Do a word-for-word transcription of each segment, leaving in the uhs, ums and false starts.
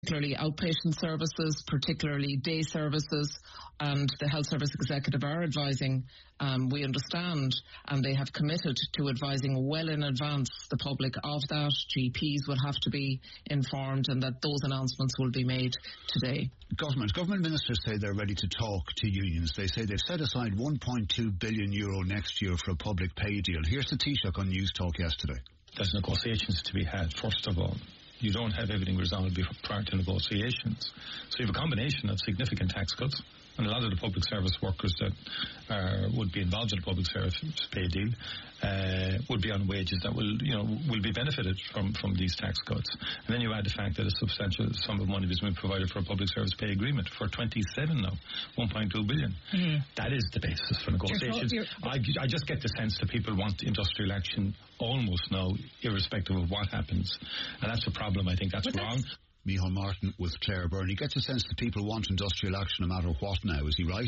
particularly outpatient services, particularly day services, and the Health Service Executive are advising, um, we understand, and they have committed to advising well in advance the public of that. G Ps will have to be informed, and that those announcements will be made today. Government Government ministers say they're ready to talk to unions. They say they've set aside one point two billion euro next year for a public pay deal. Here's the Taoiseach on News Talk yesterday. There's negotiations to be had, first of all. You don't have everything resolved before, prior to negotiations. So you have a combination of significant tax cuts, and a lot of the public service workers that are, would be involved in the public service pay deal uh, would be on wages that will, you know, will be benefited from, from these tax cuts. And then you add the fact that a substantial sum of money has been provided for a public service pay agreement for twenty-seven now, one point two billion. Mm-hmm. That is the basis for negotiations. You're, you're, I, I just get the sense that people want industrial action almost now, irrespective of what happens. And that's a problem. I think that's but wrong. That's Micheál Martin with Claire Byrne. He gets a sense that people want industrial action no matter what now. Is he right?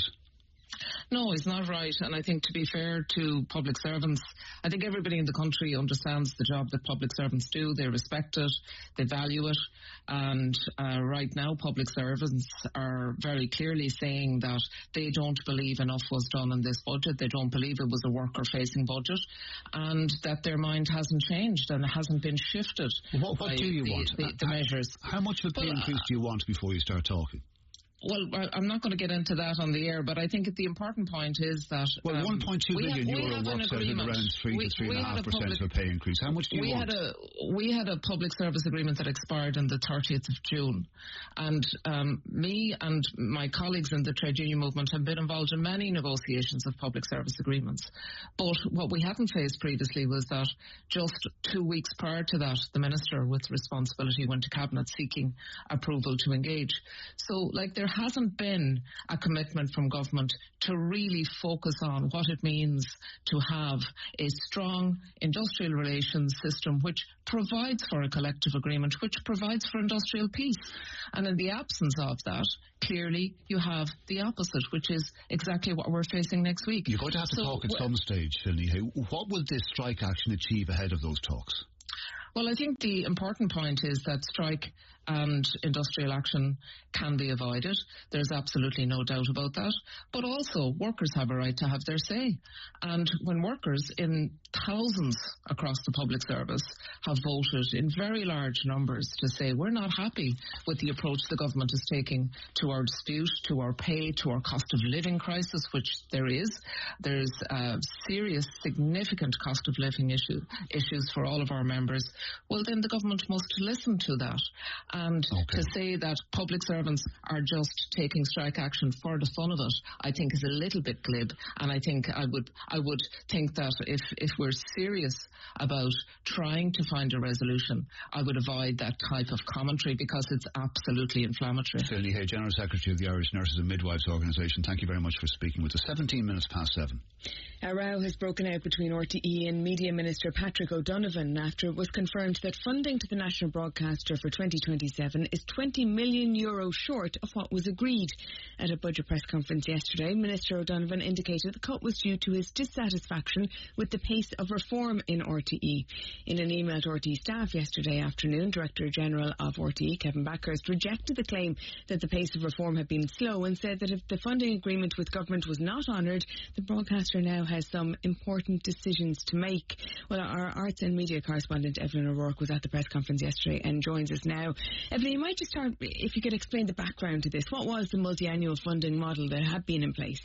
No, he's not right. And I think, to be fair to public servants, I think everybody in the country understands the job that public servants do. They respect it, they value it. And uh, right now, public servants are very clearly saying that they don't believe enough was done in this budget. They don't believe it was a worker-facing budget, and that their mind hasn't changed and it hasn't been shifted. What, what do you the, want? The, the how, measures. How much of a pay well, increase do you want before you start talking? Well, I'm not going to get into that on the air, but I think the important point is that... Well, um, one point two billion euro works out at around three to three point five percent of a pay increase. How much do you we want? Had a, we had a public service agreement that expired on the thirtieth of June. And um, me and my colleagues in the trade union movement have been involved in many negotiations of public service agreements. But what we hadn't faced previously was that just two weeks prior to that, the Minister with responsibility went to Cabinet seeking approval to engage. So, like, there hasn't been a commitment from government to really focus on what it means to have a strong industrial relations system which provides for a collective agreement, which provides for industrial peace. And in the absence of that, clearly you have the opposite, which is exactly what we're facing next week. You're going to have to so, talk at some stage, Finlay. What will this strike action achieve ahead of those talks? Well, I think the important point is that strike and industrial action can be avoided. There's absolutely no doubt about that. But also, workers have a right to have their say. And when workers in thousands across the public service have voted in very large numbers to say we're not happy with the approach the government is taking to our dispute, to our pay, to our cost of living crisis, which there is. There's uh, serious, significant cost of living issue, issues for all of our members. Well, then the government must listen to that. And okay. to say that public servants are just taking strike action for the fun of it, I think is a little bit glib. And I think I would I would think that if, if we're serious about trying to find a resolution, I would avoid that type of commentary because it's absolutely inflammatory. Finlay Hay, General Secretary of the Irish Nurses and Midwives Organisation, thank you very much for speaking with us. seventeen minutes past seven. A row has broken out between R T E and Media Minister Patrick O'Donovan after it was confirmed that funding to the national broadcaster for twenty twenty-seven is twenty million euro short of what was agreed. At a budget press conference yesterday, Minister O'Donovan indicated the cut was due to his dissatisfaction with the pace of reform in R T E. In an email to R T E staff yesterday afternoon, Director General of R T E, Kevin Backhurst, rejected the claim that the pace of reform had been slow and said that if the funding agreement with government was not honoured, the broadcaster now has some important decisions to make. Well, our arts and media correspondent Evelyn O'Rourke was at the press conference yesterday and joins us now. Evelyn, you might just start, if you could explain the background to this. What was the multi-annual funding model that had been in place?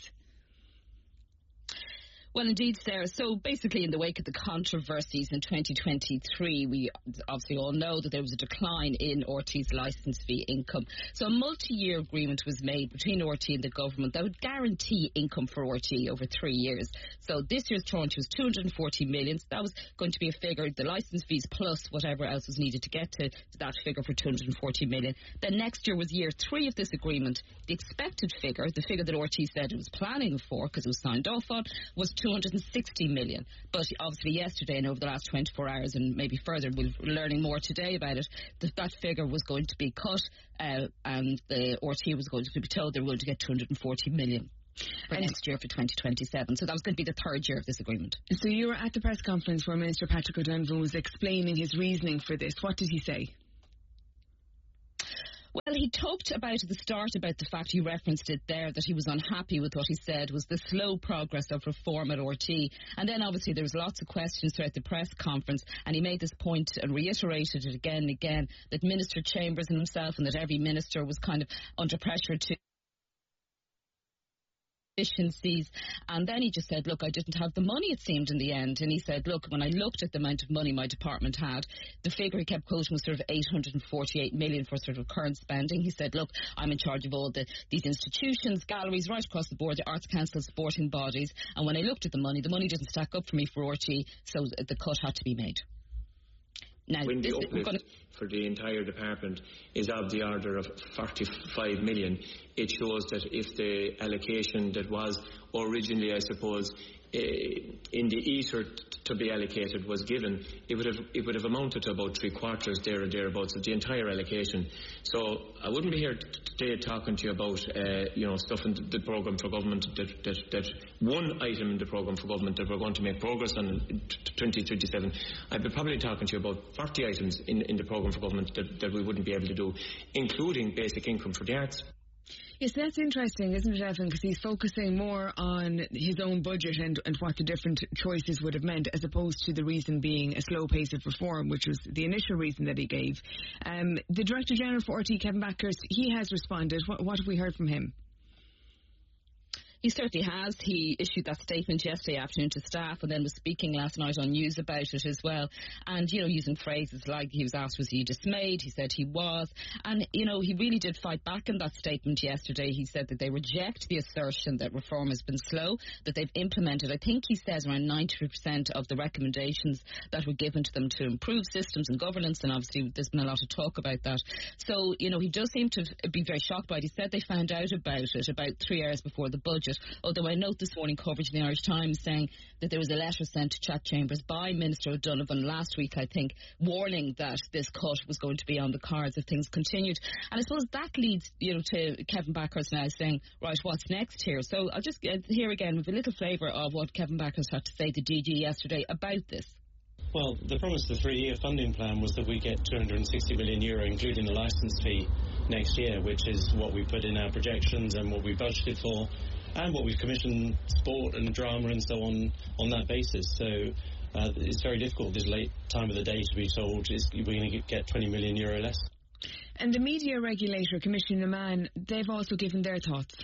Well, indeed, Sarah. So basically, in the wake of the controversies in twenty twenty-three, we obviously all know that there was a decline in R T E's licence fee income. So a multi-year agreement was made between R T E and the government that would guarantee income for R T E over three years. So this year's tranche was two hundred forty million. So that was going to be a figure, the licence fees plus whatever else was needed to get to, to that figure for two hundred forty million. Then next year was year three of this agreement. The expected figure, the figure that R T E said it was planning for because it was signed off on, was two hundred sixty million. But obviously yesterday and over the last twenty-four hours and maybe further, we're learning more today about it, that that figure was going to be cut uh, and the R T E was going to be told they were going to get two hundred forty million for and next year for twenty twenty-seven. So that was going to be the third year of this agreement. So you were at the press conference where Minister Patrick O'Donovan was explaining his reasoning for this. What did he say? Well, he talked about at the start about the fact, you referenced it there, that he was unhappy with what he said was the slow progress of reform at R T E. And then obviously there was lots of questions throughout the press conference, and he made this point and reiterated it again and again, that Minister Chambers and himself and that every minister was kind of under pressure to efficiencies. And then he just said, look, I didn't have the money, it seemed, in the end. And he said, look, when I looked at the amount of money my department had, the figure he kept quoting was sort of eight hundred forty-eight million for sort of current spending. He said, look, I'm in charge of all the these institutions, galleries right across the board, the arts councils, sporting bodies, and when I looked at the money, the money didn't stack up for me for R T E, so the cut had to be made. Now, when this the uplift gonna... for the entire department is of the order of forty-five million, it shows that if the allocation that was originally, I suppose, uh, in the ether to be allocated was given, it would have it would have amounted to about three quarters there or thereabouts of the entire allocation. So I wouldn't be here today talking to you about uh, you know stuff in the, the programme for government that, that that one item in the programme for government that we're going to make progress on in twenty twenty-seven. I'd be probably talking to you about forty items in, in the programme for government that, that we wouldn't be able to do, including basic income for the arts. Yes, that's interesting, isn't it, Evan? Because he's focusing more on his own budget and, and what the different choices would have meant, as opposed to the reason being a slow pace of reform, which was the initial reason that he gave. Um, the Director General for R T E, Kevin Bakhurst, he has responded. What, what have we heard from him? He certainly has. He issued that statement yesterday afternoon to staff and then was speaking last night on news about it as well. And, you know, using phrases like he was asked, was he dismayed? He said he was. And, you know, he really did fight back in that statement yesterday. He said that they reject the assertion that reform has been slow, that they've implemented, I think he says, around ninety percent of the recommendations that were given to them to improve systems and governance. And obviously there's been a lot of talk about that. So, you know, he does seem to be very shocked by it. He said they found out about it about three hours before the budget. Although I note this morning coverage in the Irish Times saying that there was a letter sent to Chat Chambers by Minister O'Donovan last week, I think, warning that this cut was going to be on the cards if things continued. And I suppose that leads, you know, to Kevin Bakhurst now saying, right, what's next here? So I'll just uh, hear again with a little flavour of what Kevin Bakhurst had to say to D G yesterday about this. Well, the promise of the three-year funding plan was that we get two hundred sixty million euro, including the licence fee, next year, which is what we put in our projections and what we budgeted for, and what we've commissioned sport and drama and so on on that basis. So uh, it's very difficult this late time of the day to be told is we're going to get twenty million euro less. And the media regulator, Commissioner Mann, they've also given their thoughts.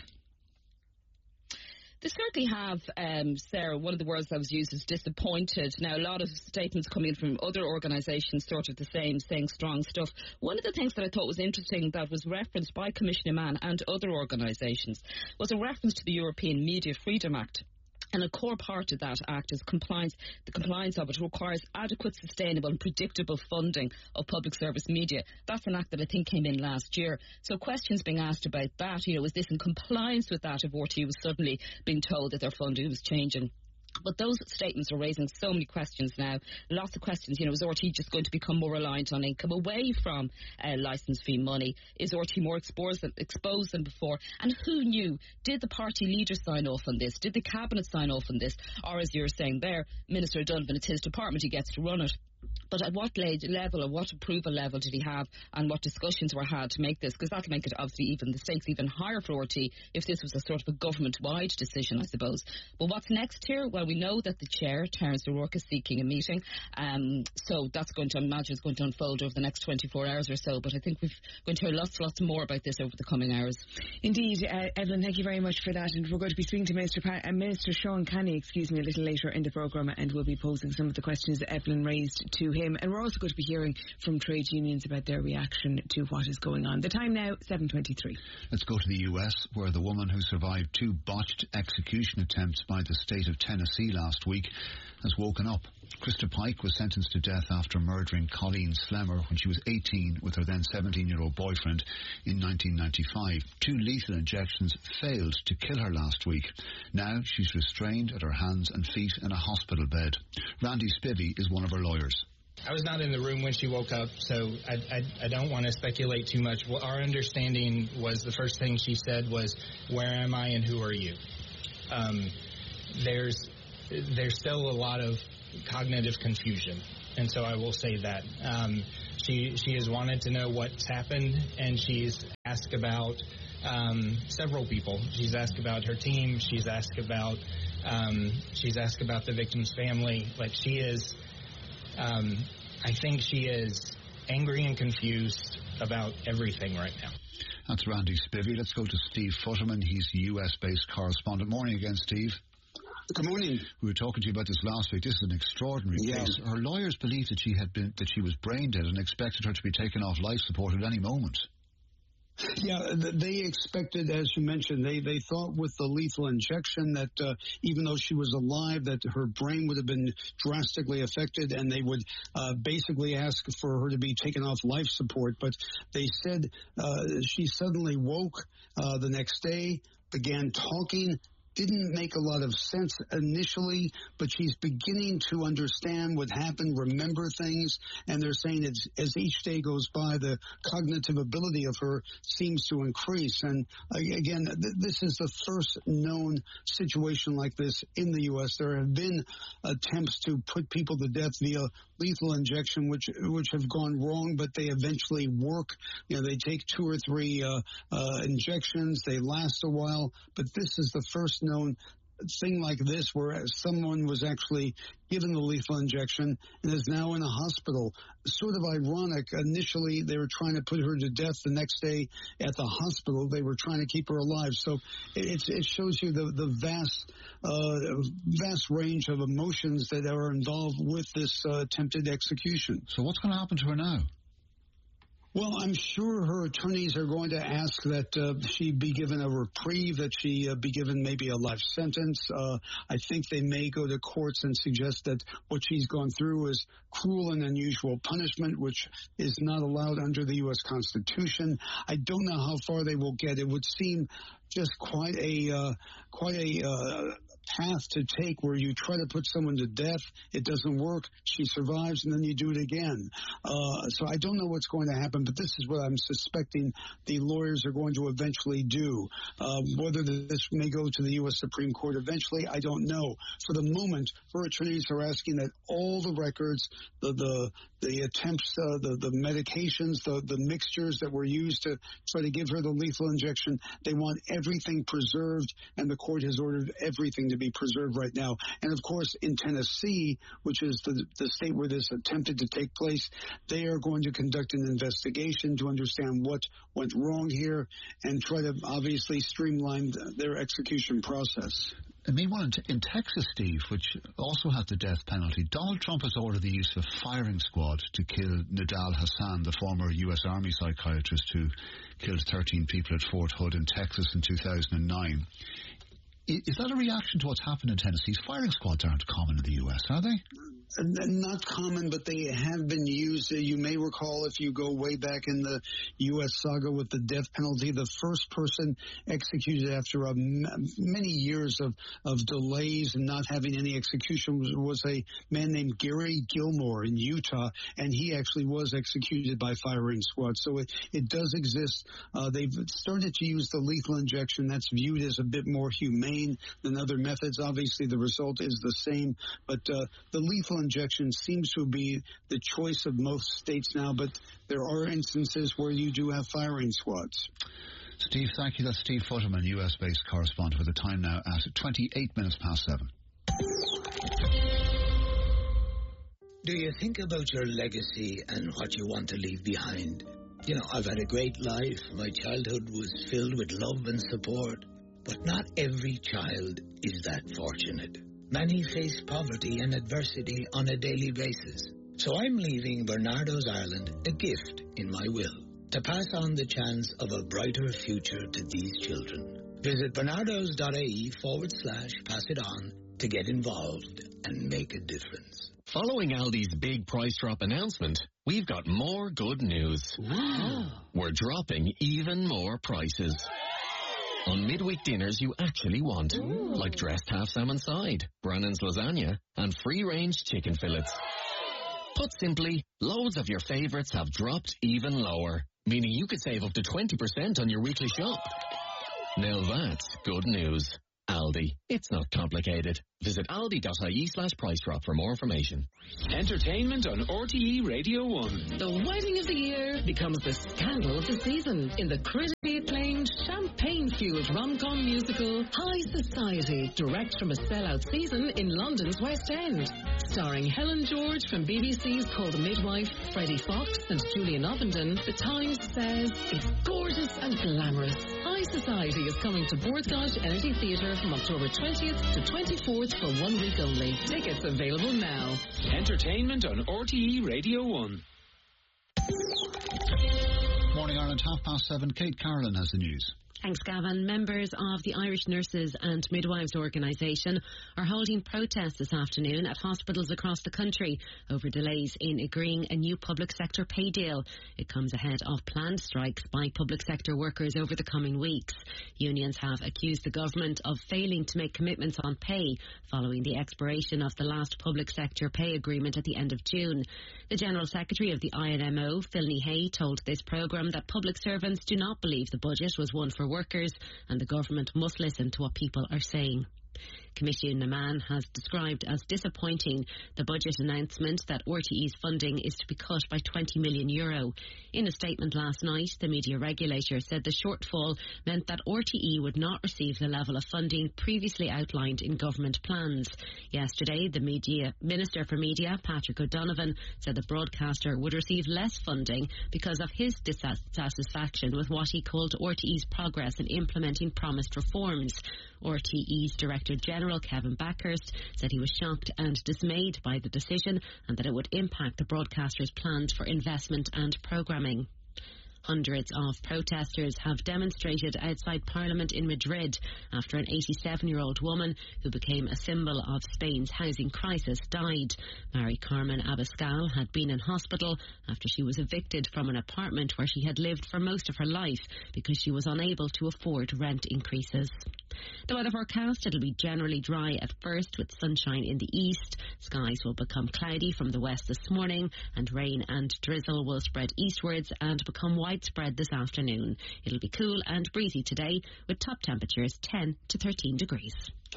They certainly have, um, Sarah, one of the words that was used is disappointed. Now, a lot of statements coming in from other organisations sort of the same, saying strong stuff. One of the things that I thought was interesting that was referenced by Commissioner Mann and other organisations was a reference to the European Media Freedom Act. And a core part of that act is compliance. The compliance of it requires adequate, sustainable and predictable funding of public service media. That's an act that I think came in last year. So questions being asked about that, you know, is this in compliance with that if R T E was suddenly being told that their funding was changing? But those statements are raising so many questions now. Lots of questions. You know, is R T E just going to become more reliant on income away from uh, licence fee money? Is R T E more exposed than, exposed than before? And who knew? Did the party leader sign off on this? Did the cabinet sign off on this? Or as you're saying there, Minister O'Donovan, it's his department, he gets to run it. But at what level, or what approval level did he have, and what discussions were had to make this? Because that would make it obviously even the stakes even higher for R T E if this was a sort of a government-wide decision, I suppose. But what's next here? Well, we know that the chair, Terence O'Rourke, is seeking a meeting. Um, so that's going to, I imagine, is going to unfold over the next twenty-four hours or so. But I think we're going to hear lots, lots more about this over the coming hours. Indeed, uh, Evelyn, thank you very much for that. And we're going to be speaking to Minister pa- uh, Minister Sean Canny, excuse me, a little later in the programme, and we'll be posing some of the questions that Evelyn raised to him. And we're also going to be hearing from trade unions about their reaction to what is going on. The time now, seven twenty-three. Let's go to the U S, where the woman who survived two botched execution attempts by the state of Tennessee last week has woken up. Krista Pike was sentenced to death after murdering Colleen Slemmer when she was eighteen with her then seventeen-year-old boyfriend in nineteen ninety-five. Two lethal injections failed to kill her last week. Now she's restrained at her hands and feet in a hospital bed. Randy Spivey is one of her lawyers. I was not in the room when she woke up, so I, I, I don't want to speculate too much. Well, our understanding was the first thing she said was, "Where am I and who are you?" Um, there's there's still a lot of cognitive confusion, and so I will say that. Um, She she has wanted to know what's happened, and she's asked about um, several people. She's asked about her team. She's asked about um, she's asked about the victim's family. Like she is, um, I think she is angry and confused about everything right now. That's Randy Spivey. Let's go to Steve Futterman. He's the U S-based correspondent. Morning again, Steve. Good morning. We were talking to you about this last week. This is an extraordinary yeah. case. Her lawyers believed that she had been that she was brain dead and expected her to be taken off life support at any moment. Yeah, they expected, as you mentioned, they, they thought with the lethal injection that uh, even though she was alive, that her brain would have been drastically affected, and they would uh, basically ask for her to be taken off life support. But they said uh, she suddenly woke uh, the next day, began talking. Didn't make a lot of sense initially, but she's beginning to understand what happened, remember things, and they're saying it's, as each day goes by, the cognitive ability of her seems to increase. And uh, again, th- this is the first known situation like this in the U S. There have been attempts to put people to death via lethal injection, which which have gone wrong, but they eventually work. You know, they take two or three uh, uh, injections, they last a while, but this is the first known thing like this where someone was actually given the lethal injection and is now in a hospital. Sort of ironic. Initially, they were trying to put her to death. The next day at the hospital, they were trying to keep her alive. So it, it shows you the, the vast, uh, vast range of emotions that are involved with this uh, attempted execution. So what's going to happen to her now? Well, I'm sure her attorneys are going to ask that uh, she be given a reprieve, that she uh, be given maybe a life sentence. Uh, I think they may go to courts and suggest that what she's gone through is cruel and unusual punishment, which is not allowed under the U S Constitution. I don't know how far they will get. It would seem just quite a uh, quite a uh, path to take where you try to put someone to death, it doesn't work, she survives, and then you do it again. Uh, so I don't know what's going to happen, but this is what I'm suspecting the lawyers are going to eventually do. Uh, whether this may go to the U S Supreme Court eventually, I don't know. For the moment, her attorneys are asking that all the records, the the, the attempts, uh, the, the medications, the, the mixtures that were used to try to give her the lethal injection, they want everything preserved, and the court has ordered everything to be preserved right now. And of course, in Tennessee, which is the, the state where this attempted to take place, they are going to conduct an investigation to understand what went wrong here and try to obviously streamline their execution process. And meanwhile, in, in Texas, Steve, which also has the death penalty, Donald Trump has ordered the use of a firing squad to kill Nidal Hassan, the former U S Army psychiatrist who killed thirteen people at Fort Hood in Texas in two thousand nine. Is that a reaction to what's happened in Tennessee? Firing squads aren't common in the U S, are they? Not common, but they have been used. You may recall, if you go way back in the U S saga with the death penalty, the first person executed after a m- many years of, of delays and not having any execution was, was a man named Gary Gilmore in Utah, and he actually was executed by firing squad. So it, it does exist. Uh, they've started to use the lethal injection. That's viewed as a bit more humane than other methods. Obviously, the result is the same, but uh, the lethal injection seems to be the choice of most states now, but there are instances where you do have firing squads. Steve, thank you. That's Steve Futterman, U S-based correspondent, with the time now at twenty-eight minutes past seven. Do you think about your legacy and what you want to leave behind? You know, I've had a great life. My childhood was filled with love and support. But not every child is that fortunate. Many face poverty and adversity on a daily basis. So I'm leaving Barnardo's Ireland a gift in my will to pass on the chance of a brighter future to these children. Visit barnardos.ie forward slash pass it on to get involved and make a difference. Following Aldi's big price drop announcement, we've got more good news. Wow. We're dropping even more prices on midweek dinners you actually want, Ooh. Like dressed half salmon side, Brannan's lasagna, and free-range chicken fillets. Put simply, loads of your favourites have dropped even lower, meaning you could save up to twenty percent on your weekly shop. Now that's good news. Aldi. It's not complicated. Visit aldi.ie slash price drop for more information. Entertainment on R T E Radio one. The wedding of the year becomes the scandal of the season in the critically acclaimed champagne-fueled rom-com musical High Society, direct from a sellout season in London's West End. Starring Helen George from B B C's Called a Midwife, Freddie Fox and Julian Ovenden, The Times says it's gorgeous and glamorous. High Society is coming to Bordgage Energy Theatre from October twentieth to twenty-fourth for one week only. Tickets available now. Entertainment on R T E Radio one. Morning Ireland, half past seven. Kate Carlin has the news. Thanks, Gavin. Members of the Irish Nurses and Midwives Organisation are holding protests this afternoon at hospitals across the country over delays in agreeing a new public sector pay deal. It comes ahead of planned strikes by public sector workers over the coming weeks. Unions have accused the government of failing to make commitments on pay following the expiration of the last public sector pay agreement at the end of June. The General Secretary of the I N M O, Phil Hay, told this programme that public servants do not believe the budget was one for workers and the government must listen to what people are saying. Commissioner Naman has described as disappointing the budget announcement that R T E's funding is to be cut by twenty million euro. In a statement last night, the media regulator said the shortfall meant that R T E would not receive the level of funding previously outlined in government plans. Yesterday, the media Minister for Media, Patrick O'Donovan, said the broadcaster would receive less funding because of his dissatisfaction with what he called R T E's progress in implementing promised reforms. R T E's Director General Kevin Backhurst said he was shocked and dismayed by the decision and that it would impact the broadcaster's plans for investment and programming. Hundreds of protesters have demonstrated outside Parliament in Madrid after an eighty-seven-year-old woman who became a symbol of Spain's housing crisis died. Mary Carmen Abascal had been in hospital after she was evicted from an apartment where she had lived for most of her life because she was unable to afford rent increases. The weather forecast, it'll be generally dry at first with sunshine in the east. Skies will become cloudy from the west this morning and rain and drizzle will spread eastwards and become widespread this afternoon. It'll be cool and breezy today with top temperatures ten to thirteen degrees.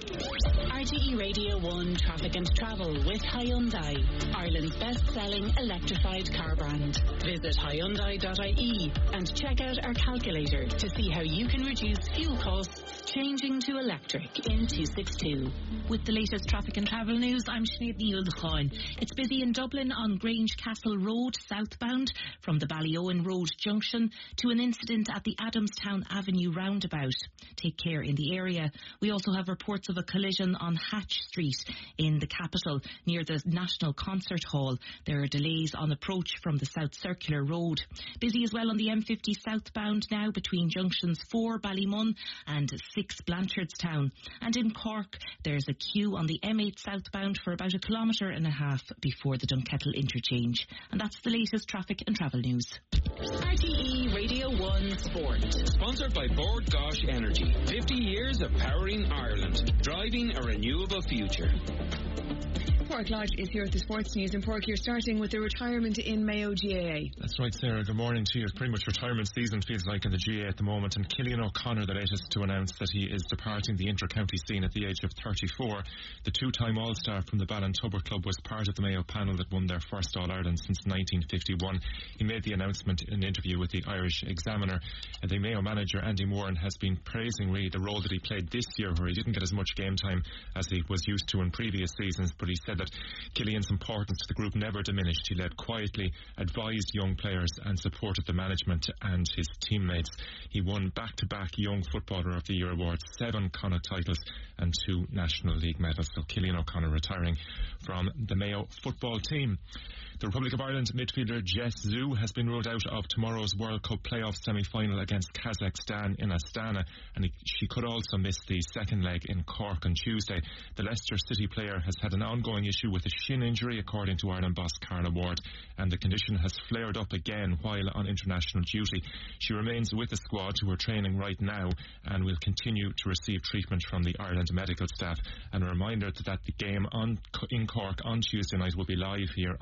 R T E Radio one Traffic and Travel with Hyundai, Ireland's best-selling electrified car brand. Visit Hyundai dot I E and check out our calculator to see how you can reduce fuel costs changing to electric in two sixty-two. With the latest traffic and travel news, I'm Sinead Neal-Dechain. It's busy in Dublin on Grange Castle Road, southbound, from the Ballyowen Road junction to an incident at the Adamstown Avenue roundabout. Take care in the area. We also have reports of a collision on Hatch Street in the capital near the National Concert Hall. There are delays on approach from the South Circular Road. Busy as well on the M fifty southbound now between junctions four Ballymun and six Blanchardstown. And in Cork, there's a queue on the M eight southbound for about a kilometre and a half before the Dunkettle interchange. And that's the latest traffic and travel news. R T E Radio one Sport. Sponsored by Bord Gáis Energy. fifty years of powering Ireland. Driving a renewable future. Páirc Lodge is here with the sports news. And Páirc, you're starting with the retirement in Mayo G A A. That's right, Sarah. Good morning to you. It's pretty much retirement season, feels like, in the G A A at the moment. And Cillian O'Connor, the latest to announce that he is departing the inter-county scene at the age of thirty-four. The two-time All-Star from the Ballintubber Club was part of the Mayo panel that won their first All-Ireland since nineteen fifty-one. He made the announcement in an interview with the Irish Examiner. And the Mayo manager, Andy Moran, has been praising really the role that he played this year, where he didn't get as much game time as he was used to in previous seasons. But he said that Cillian's importance to the group never diminished. He led quietly, advised young players and supported the management and his teammates. He won back-to-back Young Footballer of the Year awards, seven Connacht titles and two National League medals. So Cillian O'Connor retiring from the Mayo football team. The Republic of Ireland midfielder Jess Zhu has been ruled out of tomorrow's World Cup playoff semi-final against Kazakhstan in Astana, and he, she could also miss the second leg in Cork on Tuesday. The Leicester City player has had an ongoing issue with a shin injury, according to Ireland boss Carla Ward, and the condition has flared up again while on international duty. She remains with the squad, who are training right now, and will continue to receive treatment from the Ireland medical staff. And a reminder that the game on in Cork on Tuesday night will be live here on R T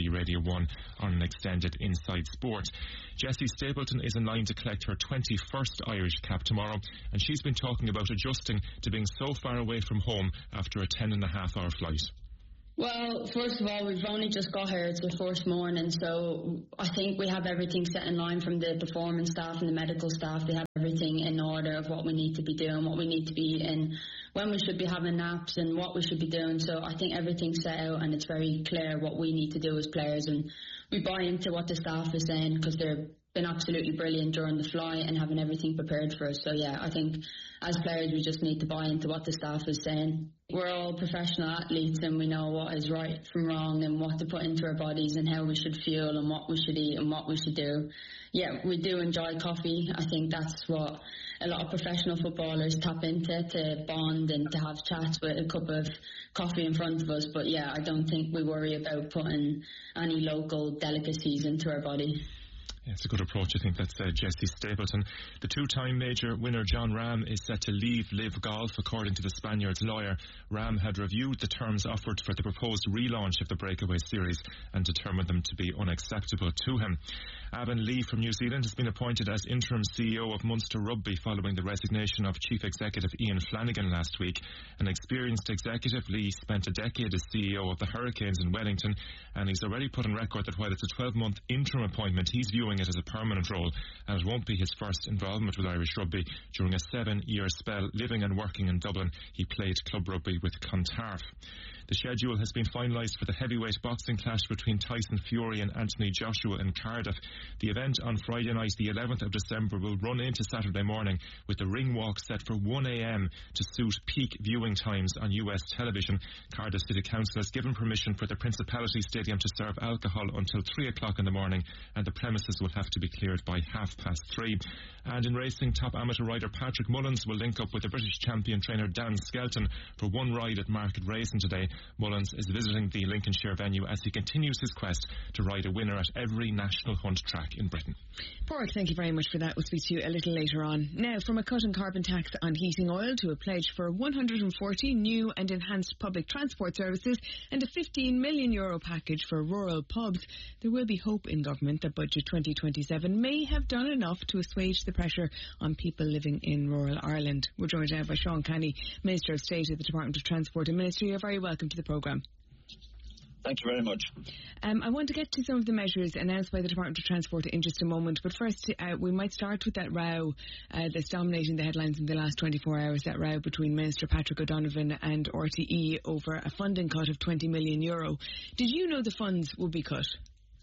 C Radio one on an extended Inside Sport. Jessie Stapleton is in line to collect her twenty-first Irish cap tomorrow, and she's been talking about adjusting to being so far away from home after a ten and a half hour flight. Well, first of all, we've only just got here. It's the first morning, so I think we have everything set in line from the performance staff and the medical staff. They have everything in order of what we need to be doing, what we need to be eating, when we should be having naps and what we should be doing. So I think everything's set out and it's very clear what we need to do as players, and we buy into what the staff is saying because they've been absolutely brilliant during the flight and having everything prepared for us. So yeah, I think as players we just need to buy into what the staff is saying. We're all professional athletes and we know what is right from wrong and what to put into our bodies and how we should feel and what we should eat and what we should do. Yeah, we do enjoy coffee. I think that's what a lot of professional footballers tap into, to bond and to have chats with a cup of coffee in front of us. But yeah, I don't think we worry about putting any local delicacies into our body. Yeah, it's a good approach. I think that's uh, Jessie Stapleton. The two-time major winner John Ram is set to leave Live Golf, according to the Spaniard's lawyer. Ram had reviewed the terms offered for the proposed relaunch of the Breakaway Series and determined them to be unacceptable to him. Avon Lee from New Zealand has been appointed as interim C E O of Munster Rugby following the resignation of Chief Executive Ian Flanagan last week. An experienced executive, Lee spent a decade as C E O of the Hurricanes in Wellington, and he's already put on record that while it's a twelve-month interim appointment, he's viewing it as a permanent role, and it won't be his first involvement with Irish rugby. During a seven-year spell living and working in Dublin, he played club rugby with Clontarf. The schedule has been finalised for the heavyweight boxing clash between Tyson Fury and Anthony Joshua in Cardiff. The event on Friday night, the eleventh of December, will run into Saturday morning, with the ring walk set for one a m to suit peak viewing times on U S television. Cardiff City Council has given permission for the Principality Stadium to serve alcohol until three o'clock in the morning, and the premises will have to be cleared by half past three. And in racing, top amateur rider Patrick Mullins will link up with the British champion trainer Dan Skelton for one ride at Market Racing today. Mullins is visiting the Lincolnshire venue as he continues his quest to ride a winner at every national hunt track in Britain. Pork, thank you very much for that. We'll speak to you a little later on. Now, from a cut in carbon tax on heating oil to a pledge for one hundred forty new and enhanced public transport services and a fifteen million euro package for rural pubs, there will be hope in government that Budget twenty twenty-seven may have done enough to assuage the pressure on people living in rural Ireland. We're joined now by Sean Canny, Minister of State at the Department of Transport and Ministry. You're very welcome to the programme. Thank you very much. Um, I want to get to some of the measures announced by the Department of Transport in just a moment, but first uh, we might start with that row uh, that's dominating the headlines in the last twenty-four hours, that row between Minister Patrick O'Donovan and R T E over a funding cut of twenty million euro. Did you know the funds would be cut?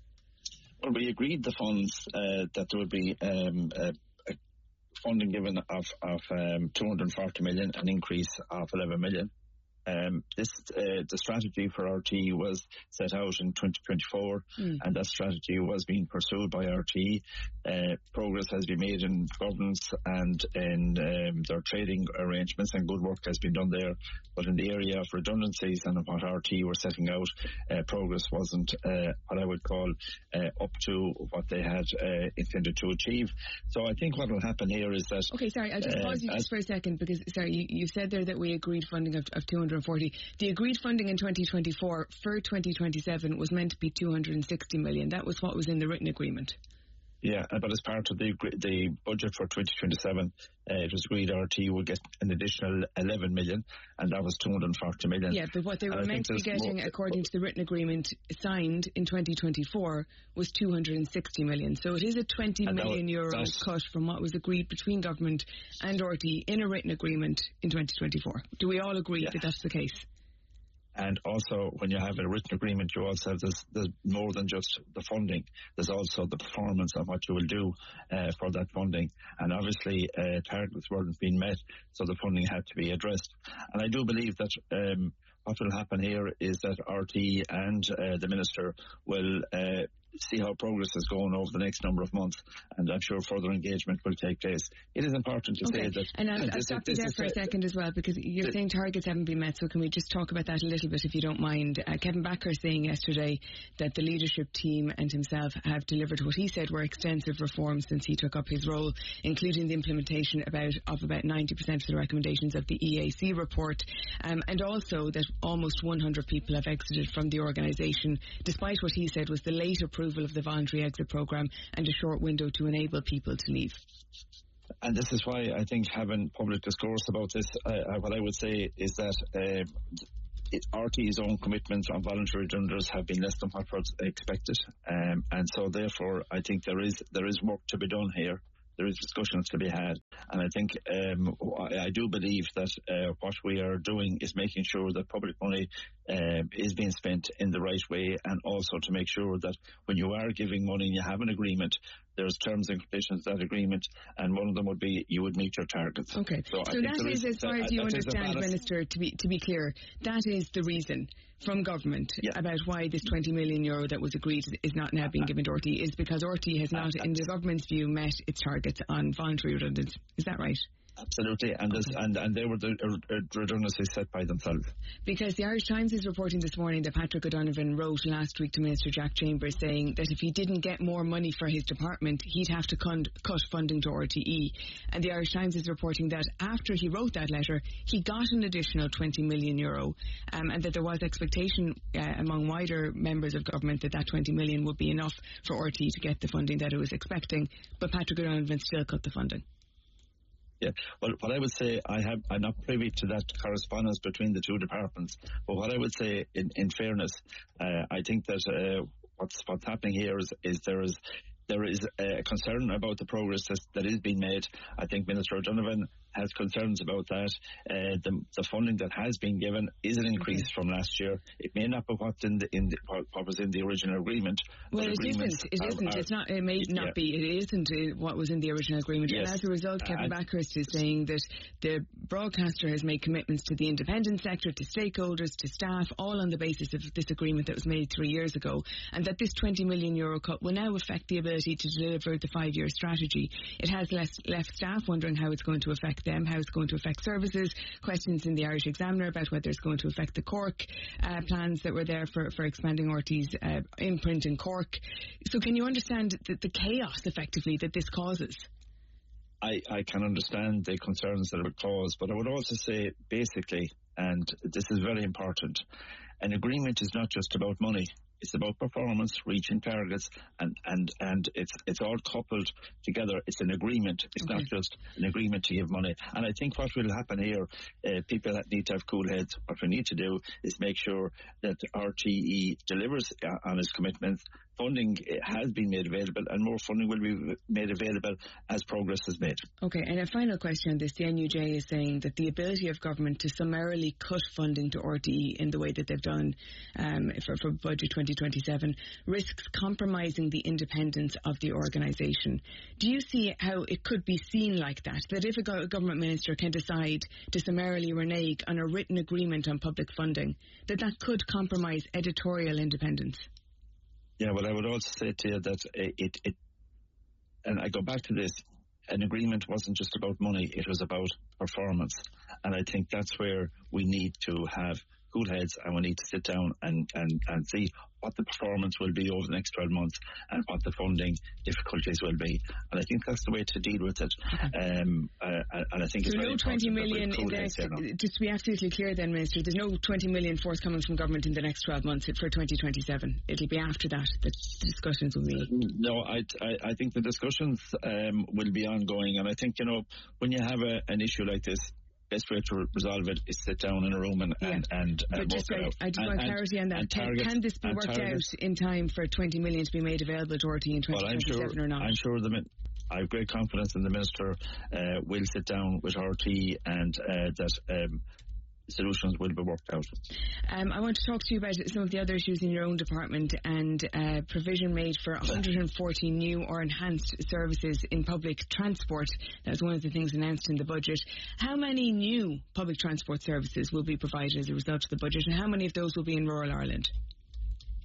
Well, we agreed the funds, uh, that there would be um, a, a funding given of, of um, two hundred forty million, an increase of eleven million. Um, this uh, the strategy for R T E was set out in twenty twenty-four, mm. and that strategy was being pursued by R T E. Uh, progress has been made in governance and in um, their trading arrangements, and good work has been done there. But in the area of redundancies and what R T E were setting out, uh, progress wasn't uh, what I would call uh, up to what they had uh, intended to achieve. So I think what will happen here is that... Okay, sorry, I'll just uh, pause you just for a second, because, sorry, you, you said there that we agreed funding of, of two hundred forty. The agreed funding in twenty twenty-four for twenty twenty-seven was meant to be two hundred sixty million. That was what was in the written agreement. Yeah, but as part of the the budget for twenty twenty-seven, uh, it was agreed R T E would get an additional eleven million, and that was two hundred forty million. Yeah, but what they were meant to be getting, according to the written agreement signed in twenty twenty-four, was two hundred sixty million. So it is a twenty million euro cut from what was agreed between government and R T E in a written agreement in twenty twenty-four. Do we all agree yeah. that that's the case? And also, when you have a written agreement, you also have this, there's more than just the funding. There's also the performance of what you will do uh, for that funding. And obviously, uh, targets weren't being met, so the funding had to be addressed. And I do believe that um, what will happen here is that R T E and uh, the Minister will uh, see how progress is going over the next number of months, and I'm sure further engagement will take place. It is important to okay. say that... And I'll, I'll stop you there for a second as well, because you're the, saying targets haven't been met, so can we just talk about that a little bit, if you don't mind? Uh, Kevin Backer saying yesterday that the leadership team and himself have delivered what he said were extensive reforms since he took up his role, including the implementation about of about ninety percent of the recommendations of the E A C report, um, and also that almost one hundred people have exited from the organisation, despite what he said was the late approval of the voluntary exit programme and a short window to enable people to leave. And this is why I think having public discourse about this, uh, what I would say is that uh, it, R T E's own commitments on voluntary redundancies have been less than what was expected, um, and so therefore I think there is there is work to be done here. There is discussions to be had, and I think um, I, I do believe that uh, what we are doing is making sure that public money uh, is being spent in the right way, and also to make sure that when you are giving money and you have an agreement, there's terms and conditions to that agreement, and one of them would be you would meet your targets. Okay, so, so that is, is, as far as you understand, Minister, to be to be clear, that is the reason from government yeah. about why this twenty million euro that was agreed is not now being given to R T E, is because R T E has not, in the government's view, met its targets on voluntary redundancy. Is that right? Absolutely, and this, and, and they were the uh, redundancies set by themselves. Because the Irish Times is reporting this morning that Patrick O'Donovan wrote last week to Minister Jack Chambers saying that if he didn't get more money for his department, he'd have to con- cut funding to R T E. And the Irish Times is reporting that after he wrote that letter, he got an additional twenty million euro, um, and that there was expectation uh, among wider members of government that that twenty million would be enough for R T E to get the funding that it was expecting. But Patrick O'Donovan still cut the funding. Yeah, well, what I would say, I have, I'm not privy to that correspondence between the two departments, but what I would say, in, in fairness, uh, I think that uh, what's what's happening here is, is there is there is a concern about the progress that, that is being made. I think Minister O'Donovan has concerns about that. Uh, the, the funding that has been given is an increase okay. from last year. It may not be what's in the, in the, what was in the original agreement. Well, it isn't. It are, isn't. Are, it's not. It may not yeah. be. It isn't what was in the original agreement. Yes. And as a result, Kevin uh, Backhurst is saying that the broadcaster has made commitments to the independent sector, to stakeholders, to staff, all on the basis of this agreement that was made three years ago, and that this twenty million euro cut will now affect the ability to deliver the five-year strategy. It has left, left staff wondering how it's going to affect them, how it's going to affect services, questions in the Irish Examiner about whether it's going to affect the Cork uh, plans that were there for, for expanding R T E's uh, imprint in Cork. So can you understand the, the chaos, effectively, that this causes? I, I can understand the concerns that it would cause, but I would also say, basically, and this is very important, an agreement is not just about money. It's about performance, reaching targets, and, and, and it's it's all coupled together. It's an agreement. It's okay. not just an agreement to give money. And I think what will happen here, uh, people that need to have cool heads, what we need to do is make sure that R T E delivers uh, on its commitments. Funding has been made available, and more funding will be made available as progress is made. Okay, and a final question on this. The N U J is saying that the ability of government to summarily cut funding to R T E in the way that they've done um, for, for Budget twenty twenty-seven risks compromising the independence of the organisation. Do you see how it could be seen like that? That if a go- government minister can decide to summarily renege on a written agreement on public funding, that that could compromise editorial independence? Yeah, well, I would also say to you that it, it, and I go back to this, an agreement wasn't just about money, it was about performance. And I think that's where we need to have cool heads, and we need to sit down and, and, and see what the performance will be over the next twelve months and what the funding difficulties will be. And I think that's the way to deal with it. Um, uh, and I think so it's very no twenty million cool in the next, just to be absolutely clear then, Minister, there's no twenty million forthcoming from government in the next twelve months for twenty twenty-seven. It'll be after that that the discussions will be. No, I, I, I think the discussions um, will be ongoing. And I think, you know, when you have a, an issue like this, best way to resolve it is sit down in a room and yeah. and, and uh, but just work I, it out. I just and, want clarity on that. Can, targets, can this be worked targets. out in time for twenty million to be made available to R T E in twenty twenty-seven well, I'm sure, or not? I'm sure the I have great confidence in the Minister uh, will sit down with R T E and uh, that um, solutions will be worked out. Um, I want to talk to you about some of the other issues in your own department, and uh, provision made for one hundred forty new or enhanced services in public transport. That was one of the things announced in the budget. How many new public transport services will be provided as a result of the budget, and how many of those will be in rural Ireland?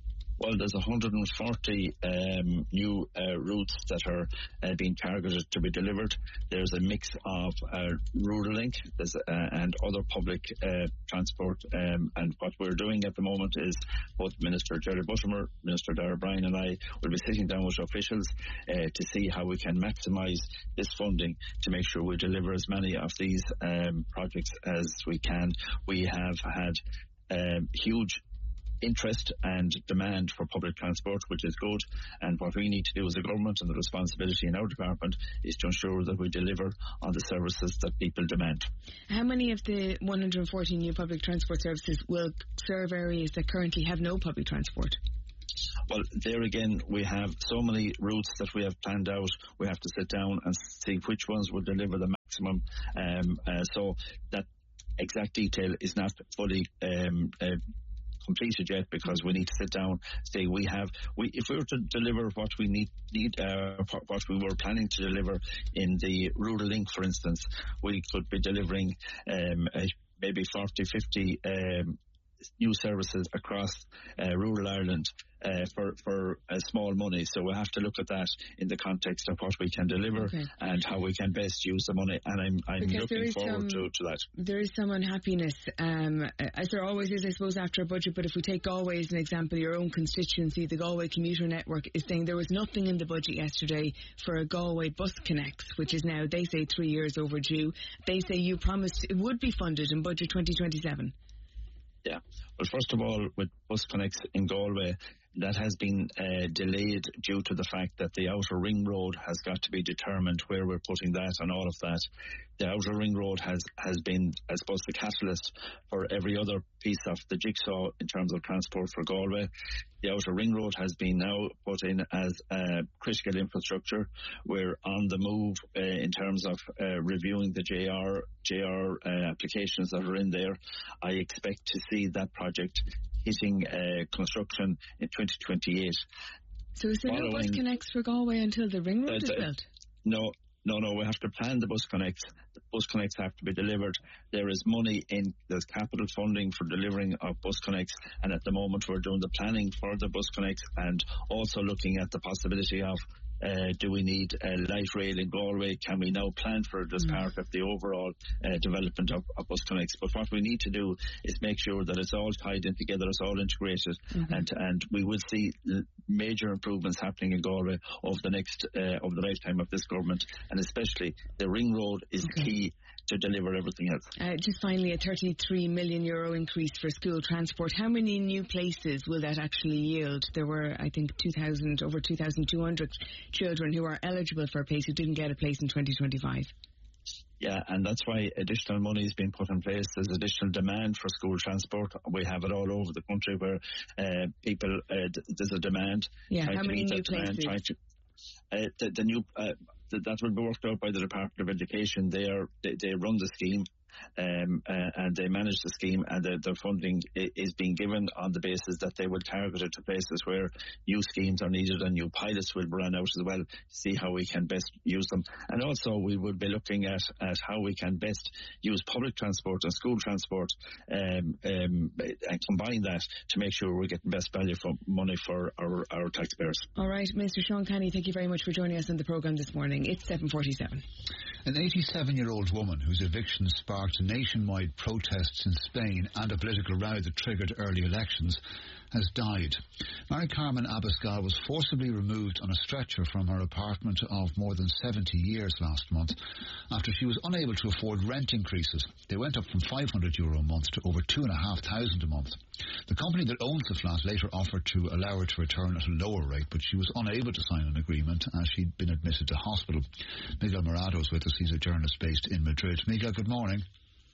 Well, there's one hundred forty um, new uh, routes that are uh, being targeted to be delivered. There's a mix of uh, rural link there's, uh, and other public uh, transport. Um, and what we're doing at the moment is both Minister Jerry Buttimer, Minister Darragh Bryan and I will be sitting down with officials uh, to see how we can maximise this funding to make sure we deliver as many of these um, projects as we can. We have had um, huge interest and demand for public transport, which is good, and what we need to do as a government and the responsibility in our department is to ensure that we deliver on the services that people demand. How many of the one hundred forty new public transport services will serve areas that currently have no public transport? Well, there again, we have so many routes that we have planned out. We have to sit down and see which ones will deliver the maximum. Um, uh, so that exact detail is not fully um, uh, completed yet, because we need to sit down. Say we have, we if we were to deliver what we need, need uh, what we were planning to deliver in the rural link, for instance, we could be delivering um, uh, maybe forty, fifty um, new services across uh, rural Ireland uh, for for uh, small money. So we have to look at that in the context of what we can deliver okay. and how we can best use the money. And I'm I'm because looking forward some, to, to that. There is some unhappiness, um, as there always is, I suppose, after a budget. But if we take Galway as an example, your own constituency, the Galway Commuter Network is saying there was nothing in the budget yesterday for a Galway Bus Connects, which is now, they say, three years overdue. They say you promised it would be funded in budget twenty twenty-seven. Yeah. Well, first of all, with Bus Connects in Galway, that has been uh, delayed due to the fact that the outer ring road has got to be determined where we're putting that and all of that. The outer ring road has, has been, I suppose, the catalyst for every other piece of the jigsaw in terms of transport for Galway. The outer ring road has been now put in as uh, critical infrastructure. We're on the move uh, in terms of uh, reviewing the J R, J R uh, applications that are in there. I expect to see that project hitting uh, construction in twenty twenty-eight. So is there Following, no Bus Connects for Galway until the ring road uh, is built? No, no, no. We have to plan the Bus Connects. The Bus Connects have to be delivered. There is money in, there's capital funding for delivering of Bus Connects, and at the moment we're doing the planning for the Bus Connects and also looking at the possibility of Uh, do we need uh, light rail in Galway? Can we now plan for it as mm. part of the overall uh, development of, of Bus Connects? But what we need to do is make sure that it's all tied in together, it's all integrated, mm-hmm. and and we will see major improvements happening in Galway over the next uh, over the lifetime of this government, and especially the ring road is okay. key to deliver everything else. Uh, just finally, a thirty-three million euro increase for school transport. How many new places will that actually yield? There were, I think, two thousand over two thousand two hundred children who are eligible for a place who didn't get a place in twenty twenty-five. Yeah, and that's why additional money is being put in place. There's additional demand for school transport. We have it all over the country where uh, people, uh, d- there's a demand. Yeah, how many new places? Demand, to, uh, the, the new, uh, the, that will be worked out by the Department of Education. They are they, they run the scheme. Um, uh, and they manage the scheme, and the, the funding is being given on the basis that they will target it to places where new schemes are needed and new pilots will run out as well to see how we can best use them. And also we will be looking at, at how we can best use public transport and school transport um, um, and combine that to make sure we're getting best value for money for our, our taxpayers. All right, Mister Sean Canny, thank you very much for joining us on the programme this morning. It's seven forty-seven. An eighty-seven-year-old woman whose eviction sparked nationwide protests in Spain and a political row that triggered early elections has died. Mary Carmen Abascal was forcibly removed on a stretcher from her apartment of more than seventy years last month after she was unable to afford rent increases. They went up from five hundred euro a month to over two thousand five hundred a month. The company that owns the flat later offered to allow her to return at a lower rate, but she was unable to sign an agreement as she'd been admitted to hospital. Miguel Morado is with us. He's a journalist based in Madrid. Miguel, good morning.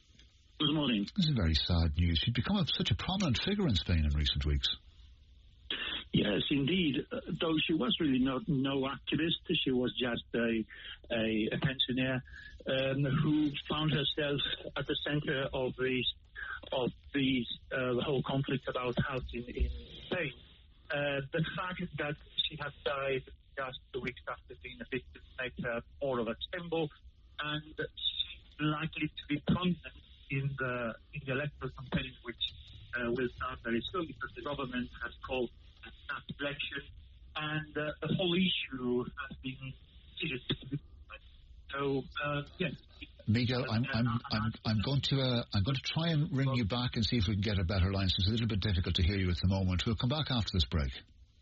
Good morning. This is very sad news. She'd become a, such a prominent figure in Spain in recent weeks. Yes, indeed. Uh, though she was really not no activist, she was just a a, a pensioner um, who found herself at the centre of the of the uh, whole conflict about housing in Spain. Uh, the fact that she had died just two weeks after being evicted made her more of a symbol, and she's likely to be prominent in the in the electoral campaign, which uh, will start very soon, because the government has called snap election, and uh, the whole issue has been seriously. So uh, yes. Miguel, I'm I'm I'm I'm going to uh, I'm going to try and ring you back and see if we can get a better line. So it's a little bit difficult to hear you at the moment. We'll come back after this break.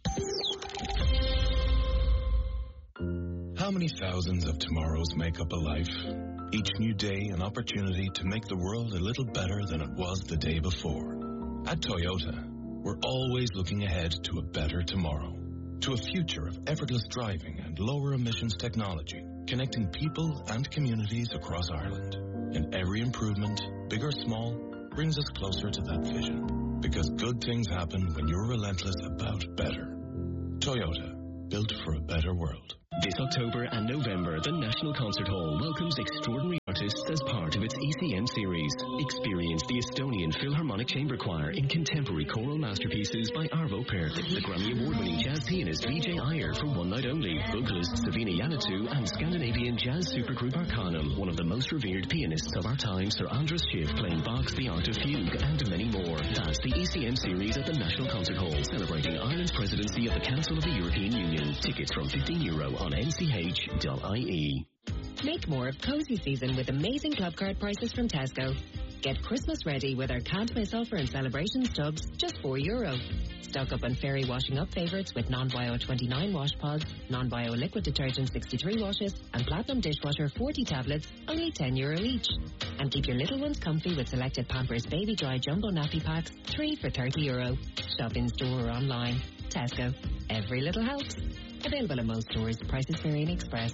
How many thousands of tomorrows make up a life? Each new day an opportunity to make the world a little better than it was the day before. At Toyota, we're always looking ahead to a better tomorrow, to a future of effortless driving and lower emissions technology, connecting people and communities across Ireland. And every improvement, big or small, brings us closer to that vision. Because good things happen when you're relentless about better. Toyota, built for a better world. This October and November, the National Concert Hall welcomes extraordinary artists as part of its E C M series. Experience the Estonian Philharmonic Chamber Choir in contemporary choral masterpieces by Arvo Pärt, the Grammy Award-winning jazz pianist Vijay Iyer for one night only, vocalist Savina Yannatu, and Scandinavian jazz supergroup Arcanum, one of the most revered pianists of our time, Sir Andras Schiff playing Bach's The Art of Fugue, and many more. That's the E C M series at the National Concert Hall, celebrating Ireland's presidency of the Council of the European Union. Tickets from fifteen euro on n c h dot i e. Make more of cozy season with amazing club card prices from Tesco. Get Christmas ready with our can't miss offer and celebration stubs, just four euro. Stock up on Fairy washing up favourites with non-bio twenty-nine wash pods, non-bio liquid detergent sixty-three washes, and platinum dishwasher forty tablets, only ten euro each. And keep your little ones comfy with selected Pampers Baby Dry Jumbo Nappy Packs, three for thirty euro. Shop in store or online. Tesco. Every little helps. Available at most stores. Prices vary in Express.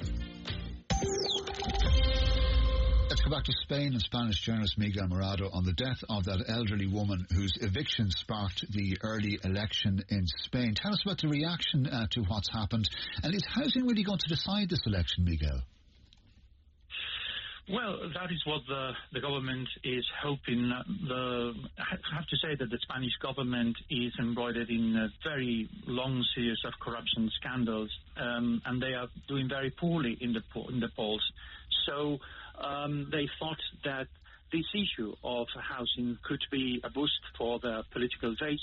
Let's go back to Spain and Spanish journalist Miguel Morado on the death of that elderly woman whose eviction sparked the early election in Spain. Tell us about the reaction uh, to what's happened. And is housing really going to decide this election, Miguel? Well, that is what the, the government is hoping. The, I have to say that the Spanish government is embroidered in a very long series of corruption scandals, um, and they are doing very poorly in the in the polls. So um, they thought that this issue of housing could be a boost for the political base.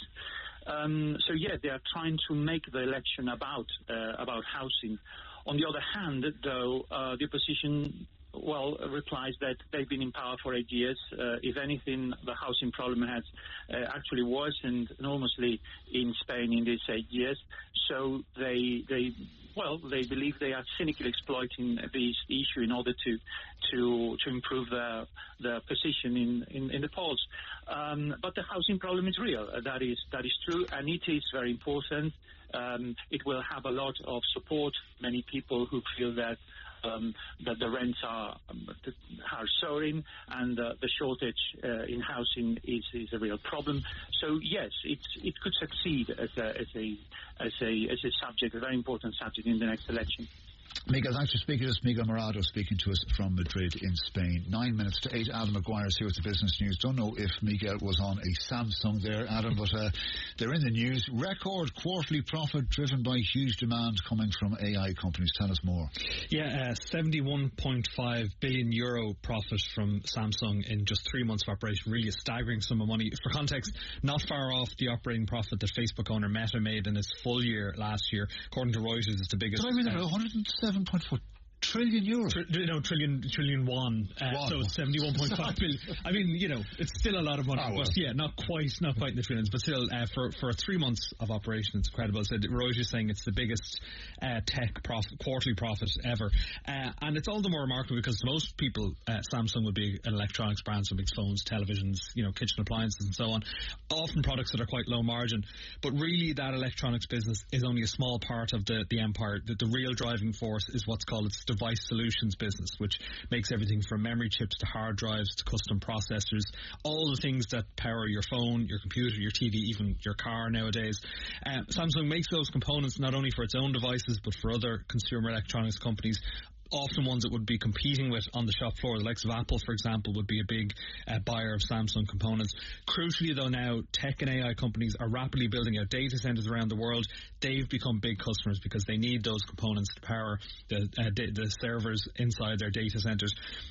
Um, so yeah, they are trying to make the election about uh, about housing. On the other hand, though, uh, the opposition well, replies that they've been in power for eight years. Uh, if anything, the housing problem has uh, actually worsened enormously in Spain in these eight years. So they, they, well, they believe they are cynically exploiting this issue in order to, to, to improve their, their position in, in, in the polls. Um, but the housing problem is real. Uh, that is, that is true, and it is very important. Um, it will have a lot of support. Many people who feel that Um, that the rents are, um, are soaring, and uh, the shortage uh, in housing is, is a real problem. So yes, it's, it could succeed as a, as a as a as a subject, a very important subject in the next election. Miguel, thanks for speaking to us. Miguel Morado speaking to us from Madrid in Spain. Nine minutes to eight. Adam Maguire is here with the business news. Don't know if Miguel was on a Samsung there, Adam, but uh, they're in the news. Record quarterly profit driven by huge demand coming from A I companies. Tell us more. Yeah, uh, seventy-one point five billion euro profit from Samsung in just three months of operation. Really a staggering sum of money. For context, not far off the operating profit that Facebook owner Meta made in its full year last year. According to Reuters, it's the biggest. Did I read that? one hundred seven point four trillion euros. Tri- no, trillion, trillion won. Uh, wow. So it's seventy-one point five billion. I mean, you know, it's still a lot of money. Oh, well. But yeah, not quite, not quite in the trillions, but still, uh, for for three months of operation, it's incredible. So Reuters saying it's the biggest uh, tech profit, quarterly profit ever, uh, and it's all the more remarkable because most people, uh, Samsung would be an electronics brand, so makes phones, televisions, you know, kitchen appliances, and so on. Often products that are quite low margin, but really that electronics business is only a small part of the the empire. The, the real driving force is what's called its device solutions business, which makes everything from memory chips to hard drives to custom processors, all the things that power your phone, your computer, your T V, even your car nowadays. Um, Samsung makes those components not only for its own devices but for other consumer electronics companies, often ones that would be competing with on the shop floor. The likes of Apple, for example, would be a big uh, buyer of Samsung components. Crucially, though, now tech and A I companies are rapidly building out data centers around the world. They've become big customers because they need those components to power the, uh, da- the servers inside their data centers.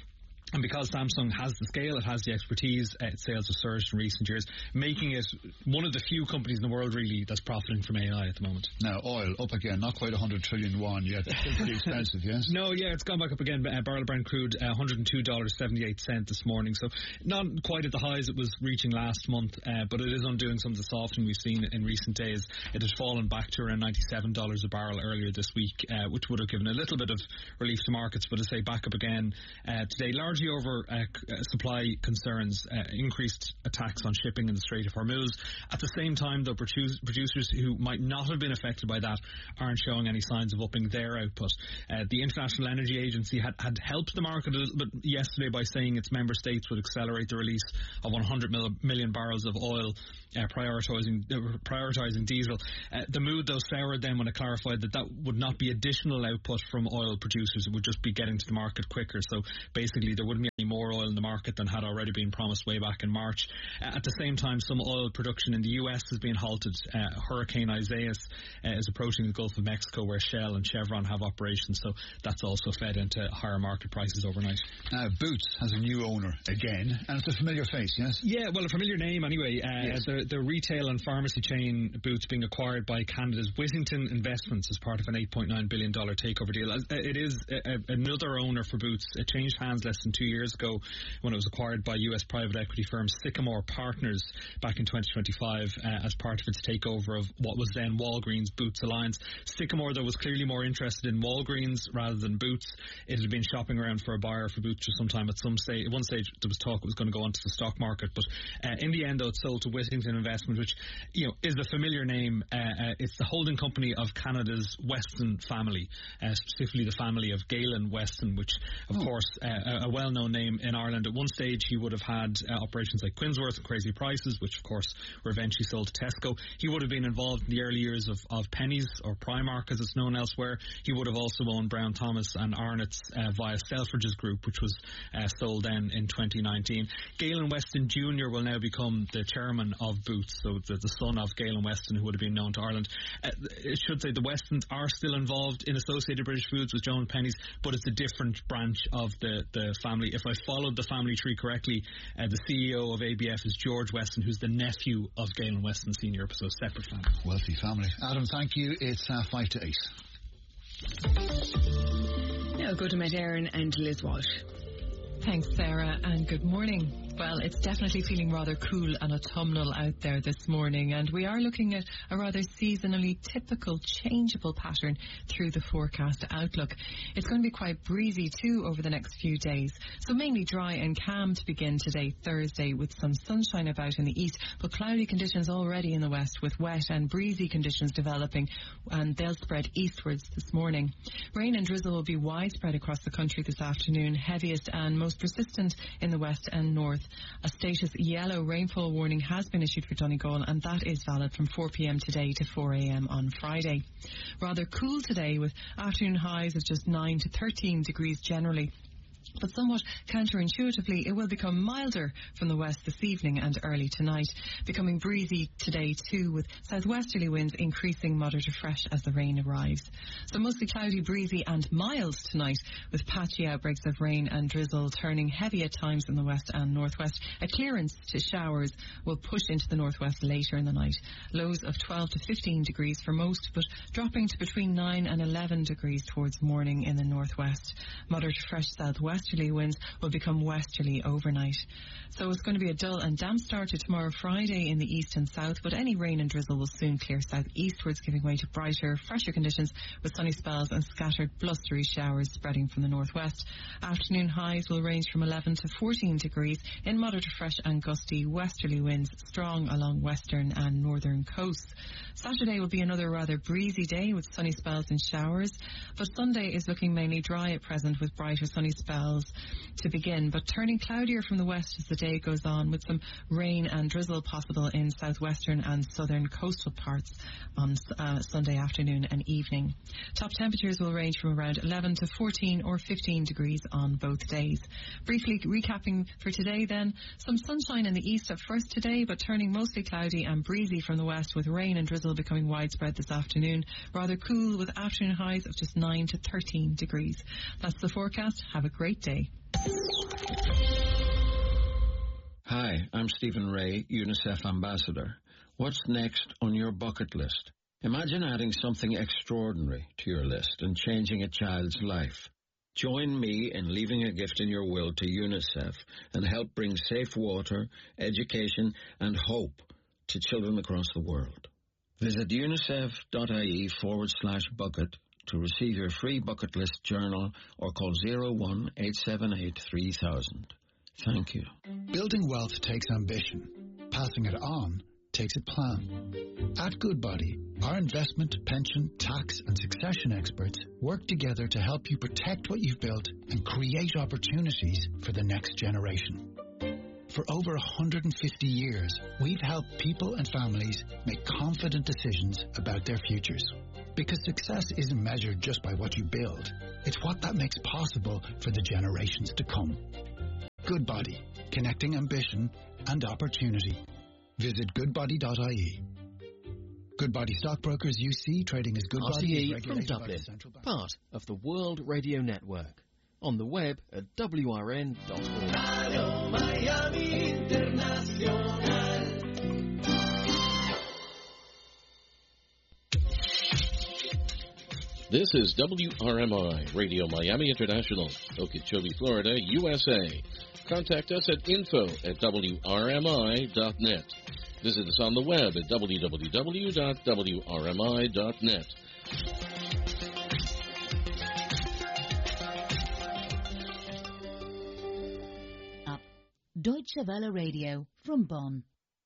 And because Samsung has the scale, it has the expertise, uh, its sales have surged in recent years, making it one of the few companies in the world really that's profiting from A I at the moment. Now, oil up again, not quite one hundred trillion won yet. It's still pretty expensive, yes? No, yeah, it's gone back up again. Uh, barrel of Brent crude, uh, one hundred two dollars and seventy-eight cents this morning. So not quite at the highs it was reaching last month, uh, but it is undoing some of the softening we've seen in recent days. It has fallen back to around ninety-seven dollars a barrel earlier this week, uh, which would have given a little bit of relief to markets, but as I say, back up again uh, today, largely over uh, uh, supply concerns, uh, increased attacks on shipping in the Strait of Hormuz. At the same time, though, produce, producers who might not have been affected by that aren't showing any signs of upping their output. Uh, the International Energy Agency had, had helped the market a little bit yesterday by saying its member states would accelerate the release of one hundred mil, million barrels of oil, uh, prioritising uh, prioritising diesel. Uh, the mood, though, soured then when it clarified that that would not be additional output from oil producers. It would just be getting to the market quicker. So basically there wouldn't be any more oil in the market than had already been promised way back in March. Uh, at the same time, some oil production in the U S has been halted. Uh, Hurricane Isaias uh, is approaching the Gulf of Mexico, where Shell and Chevron have operations, so that's also fed into higher market prices overnight. Now, Boots has a new owner again, and it's a familiar face, yes? Yeah, well, a familiar name anyway. Uh, yes. the, the retail and pharmacy chain Boots being acquired by Canada's Whittington Investments as part of an eight point nine billion dollars takeover deal. It is a, a, another owner for Boots. It changed hands less than two years ago when it was acquired by U S private equity firm Sycamore Partners back in twenty twenty-five uh, as part of its takeover of what was then Walgreens Boots Alliance. Sycamore, though, was clearly more interested in Walgreens rather than Boots. It had been shopping around for a buyer for Boots for some time. At some stage, at one stage, there was talk it was going to go onto the stock market, but uh, in the end, though, it sold to Whittington Investment, which, you know, is a familiar name. Uh, uh, it's the holding company of Canada's Weston family, uh, specifically the family of Galen Weston, which, of oh. course, uh, a well-known name in Ireland. At one stage, he would have had uh, operations like Quinsworth and Crazy Prices, which, of course, were eventually sold to Tesco. He would have been involved in the early years of, of Pennies, or Primark as it's known elsewhere. He would have also owned Brown Thomas and Arnott's uh, via Selfridges Group, which was uh, sold then in twenty nineteen. Galen Weston Junior will now become the chairman of Boots, so the, the son of Galen Weston, who would have been known to Ireland. Uh, it should say the Westons are still involved in Associated British Foods with Joan Pennies, but it's a different branch of the, the family. If I followed the family tree correctly, uh, the C E O of A B F is George Weston, who's the nephew of Galen Weston Senior, so a separate family. Wealthy family. Adam, thank you. It's uh, five to eight. Now go to Met Aaron and Liz Walsh. Thanks, Sarah, and good morning. Well, it's definitely feeling rather cool and autumnal out there this morning, and we are looking at a rather seasonally typical changeable pattern through the forecast outlook. It's going to be quite breezy too over the next few days, so mainly dry and calm to begin today, Thursday, with some sunshine about in the east, but cloudy conditions already in the west, with wet and breezy conditions developing, and they'll spread eastwards this morning. Rain and drizzle will be widespread across the country this afternoon, heaviest and most persistent in the west and north. A status yellow rainfall warning has been issued for Donegal, and that is valid from four p.m. today to four a.m. on Friday. Rather cool today, with afternoon highs of just nine to thirteen degrees generally. But somewhat counterintuitively, it will become milder from the west this evening and early tonight, becoming breezy today too, with southwesterly winds increasing moderate to fresh as the rain arrives. So mostly cloudy, breezy and mild tonight, with patchy outbreaks of rain and drizzle turning heavy at times in the west and northwest. A clearance to showers will push into the northwest later in the night. Lows of twelve to fifteen degrees for most, but dropping to between nine and eleven degrees towards morning in the northwest. Moderate to fresh southwest westerly winds will become westerly overnight. So it's going to be a dull and damp start to tomorrow Friday in the east and south, but any rain and drizzle will soon clear southeastwards, giving way to brighter, fresher conditions with sunny spells and scattered blustery showers spreading from the northwest. Afternoon highs will range from eleven to fourteen degrees in moderate to fresh and gusty westerly winds, strong along western and northern coasts. Saturday will be another rather breezy day with sunny spells and showers, but Sunday is looking mainly dry at present with brighter sunny spells to begin, but turning cloudier from the west as the day goes on, with some rain and drizzle possible in southwestern and southern coastal parts on uh, Sunday afternoon and evening. Top temperatures will range from around eleven to fourteen or fifteen degrees on both days. Briefly recapping for today then, some sunshine in the east at first today, but turning mostly cloudy and breezy from the west, with rain and drizzle becoming widespread this afternoon. Rather cool with afternoon highs of just nine to thirteen degrees. That's the forecast. Have a great day. Hi, I'm Stephen Ray, UNICEF Ambassador. What's next on your bucket list? Imagine adding something extraordinary to your list and changing a child's life. Join me in leaving a gift in your will to UNICEF and help bring safe water, education and hope to children across the world. Visit unicef.ie forward slash bucket to receive your free bucket list journal or call zero one eight seven eight three thousand. Thank you. Building wealth takes ambition. Passing it on takes a plan. At Goodbody, our investment, pension, tax and succession experts work together to help you protect what you've built and create opportunities for the next generation. For over one hundred fifty years, we've helped people and families make confident decisions about their futures. Because success isn't measured just by what you build, it's what that makes possible for the generations to come. Goodbody, connecting ambition and opportunity. Visit goodbody dot I E. Goodbody Stockbrokers U C, trading as Goodbody, R T E from Dublin, part of the World Radio Network. On the web at W R N dot org. Radio Miami Internacional. This is W R M I, Radio Miami International, Okeechobee, Florida, U S A. Contact us at info at W R M I dot net. Visit us on the web at w w w dot w r m i dot net. Deutsche Welle Radio from Bonn.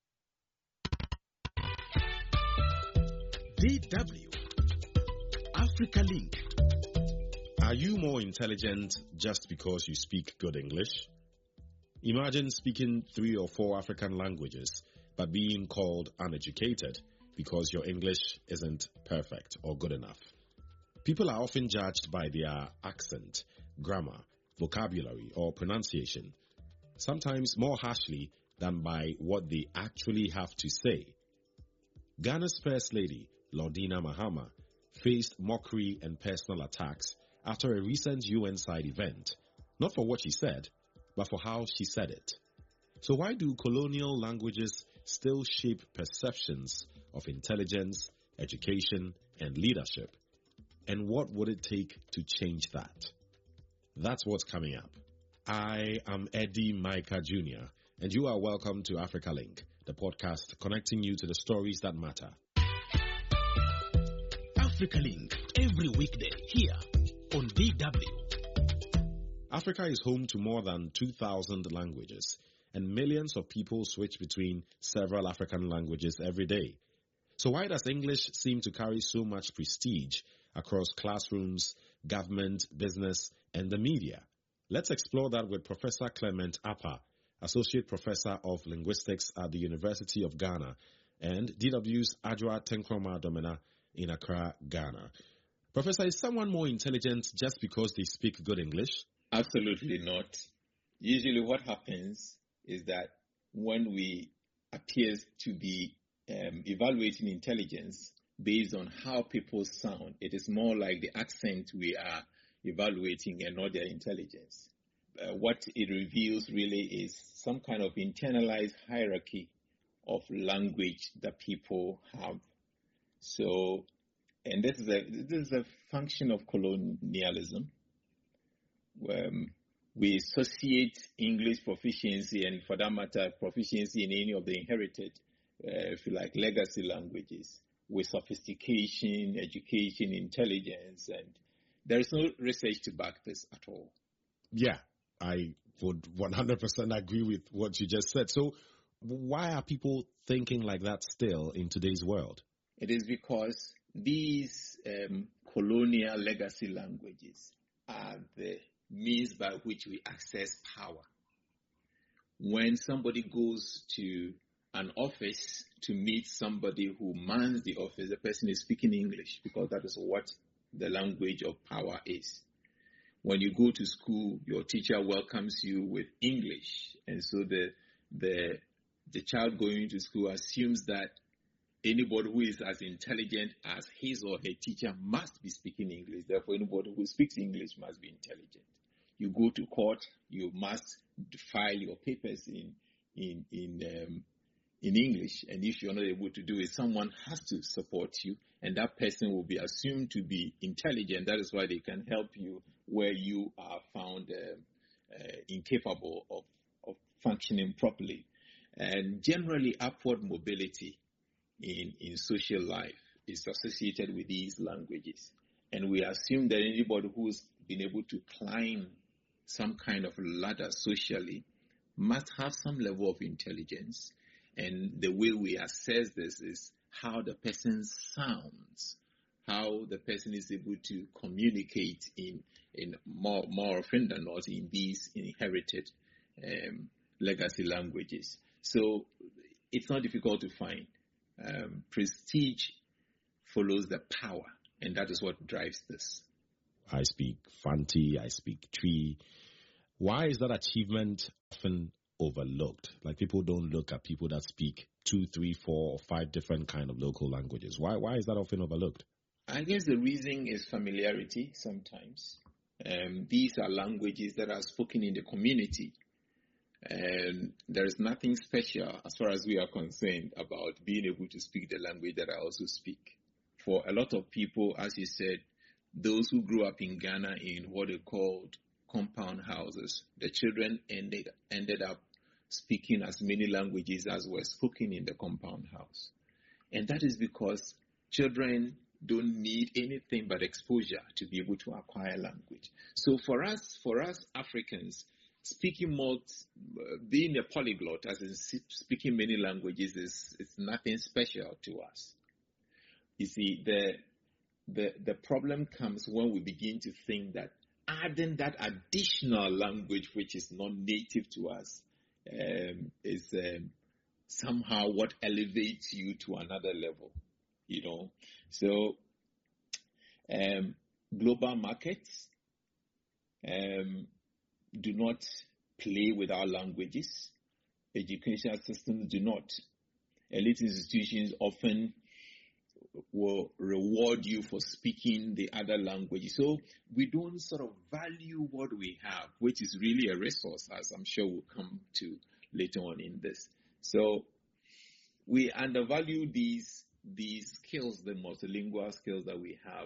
D W Africa Link. Are you more intelligent just because you speak good English? Imagine speaking three or four African languages but being called uneducated because your English isn't perfect or good enough. People are often judged by their accent, grammar, vocabulary, or pronunciation, sometimes more harshly than by what they actually have to say. Ghana's First Lady, Lordina Mahama, faced mockery and personal attacks after a recent U N-side event, not for what she said, but for how she said it. So why do colonial languages still shape perceptions of intelligence, education, and leadership? And what would it take to change that? That's what's coming up. I am Eddie Micah Junior, and you are welcome to Africa Link, the podcast connecting you to the stories that matter. Africa Link, every weekday here on D W. Africa is home to more than two thousand languages, and millions of people switch between several African languages every day. So why does English seem to carry so much prestige across classrooms, government, business, and the media? Let's explore that with Professor Clement Appa, Associate Professor of Linguistics at the University of Ghana, and D W's Adjoa Tenkroma Domina in Accra, Ghana. Professor, is someone more intelligent just because they speak good English? Absolutely not. Usually what happens is that when we appear to be um, evaluating intelligence based on how people sound, it is more like the accent we are evaluating and not their intelligence. Uh, what it reveals really is some kind of internalized hierarchy of language that people have. So, and this is a this is a function of colonialism. Um, we associate English proficiency and, for that matter, proficiency in any of the inherited, uh, if you like, legacy languages with sophistication, education, intelligence, and there is no research to back this at all. Yeah, I would one hundred percent agree with what you just said. So why are people thinking like that still in today's world? It is because these um, colonial legacy languages are the means by which we access power. When somebody goes to an office to meet somebody who mans the office, the person is speaking English because that is what the language of power is. When you go to school, your teacher welcomes you with English, and so the the the child going to school assumes that anybody who is as intelligent as his or her teacher must be speaking English. Therefore, anybody who speaks English must be intelligent. you go to court, you must file your papers in in in um, in English. And if you're not able to do it, someone has to support you, and that person will be assumed to be intelligent. That is why they can help you where you are found uh, uh, incapable of, of functioning properly. And generally, upward mobility in, in social life is associated with these languages. And we assume that anybody who's been able to climb some kind of ladder socially must have some level of intelligence. And the way we assess this is how the person sounds, how the person is able to communicate in, in more, more often than not in these inherited um, legacy languages. So it's not difficult to find. Um, prestige follows the power, and that is what drives this. I speak Fanti, I speak Twi. Why is that achievement often overlooked? Like, people don't look at people that speak two, three, four, or five different kind of local languages. Why why is that often overlooked? I guess the reason is familiarity sometimes. Um, these are languages that are spoken in the community. And there is nothing special, as far as we are concerned, about being able to speak the language that I also speak. For a lot of people, as you said, those who grew up in Ghana in what they called compound houses, the children ended, ended up speaking as many languages as were spoken in the compound house. And that is because children don't need anything but exposure to be able to acquire language. So for us, for us Africans, speaking more, uh, being a polyglot, as in speaking many languages, is, is nothing special to us. You see, the, the, the problem comes when we begin to think that adding that additional language, which is not native to us, um, is um, somehow what elevates you to another level, you know. So, um, global markets um, do not play with our languages. Educational systems do not. Elite institutions often will reward you for speaking the other language. So we don't sort of value what we have, which is really a resource, as I'm sure we'll come to later on in this. So we undervalue these these skills, the multilingual skills that we have,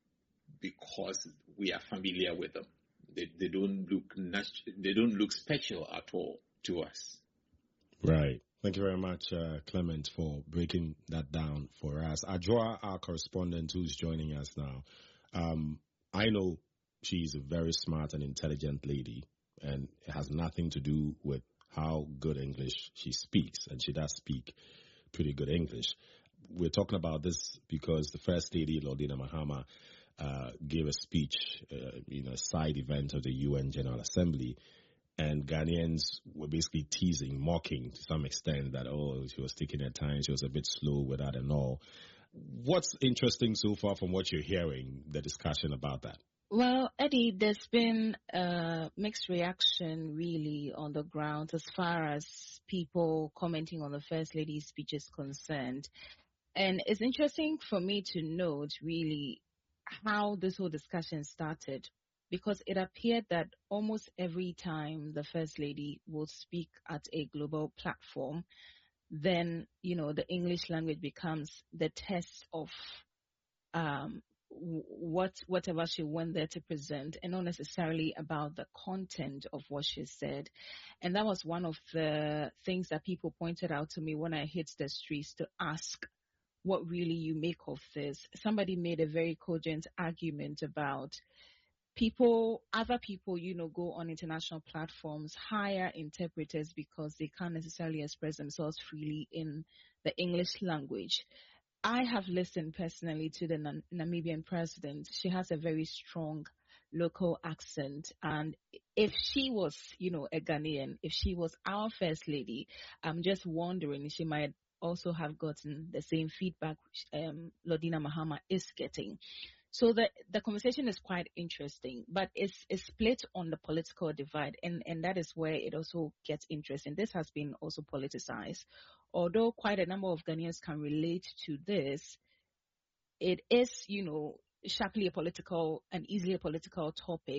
because we are familiar with them. They, they don't look natu- they don't look special at all to us. Right. Thank you very much, uh, Clement, for breaking that down for us. Adjoa, our correspondent who's joining us now, um, I know she's a very smart and intelligent lady, and it has nothing to do with how good English she speaks, and she does speak pretty good English. We're talking about this because the First Lady, Lordina Mahama, uh, gave a speech, uh, you know, a side event of the U N General Assembly. And Ghanaians were basically teasing, mocking to some extent that, oh, she was taking her time, she was a bit slow with that and all. What's interesting so far from what you're hearing, the discussion about that? Well, Eddie, there's been a mixed reaction really on the ground as far as people commenting on the First Lady's speech is concerned. And it's interesting for me to note really how this whole discussion started, because it appeared that almost every time the First Lady will speak at a global platform, then, you know, the English language becomes the test of um, what whatever she went there to present, and not necessarily about the content of what she said. And that was one of the things that people pointed out to me when I hit the streets to ask what really you make of this. Somebody made a very cogent argument about people, other people, you know, go on international platforms, hire interpreters because they can't necessarily express themselves freely in the English language. I have listened personally to the Nam- Namibian president. She has a very strong local accent. And if she was, you know, a Ghanaian, if she was our First Lady, I'm just wondering if she might also have gotten the same feedback um, Lordina Mahama is getting. So the, the conversation is quite interesting, but it's, it's split on the political divide, and, and that is where it also gets interesting. This has been also politicized. Although quite a number of Ghanaians can relate to this, it is, you know, sharply a political and easily a political topic